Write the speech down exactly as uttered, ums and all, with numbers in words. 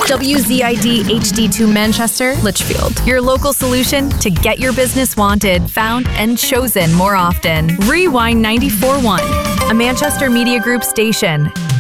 W Z I D H D two Manchester, Litchfield. Your local solution to get your business wanted, found, and chosen more often. Rewind ninety-four point one, a Manchester Media Group station.